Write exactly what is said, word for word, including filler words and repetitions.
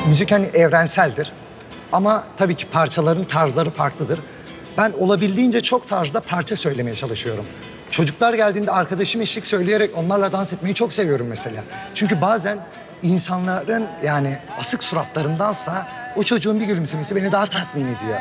müzik hani evrenseldir. Ama tabii ki parçaların tarzları farklıdır. Ben olabildiğince çok tarzda parça söylemeye çalışıyorum. Çocuklar geldiğinde arkadaşım eşlik söyleyerek onlarla dans etmeyi çok seviyorum mesela. Çünkü bazen insanların yani asık suratlarındansa o çocuğun bir gülümsemesi beni daha tatmin ediyor.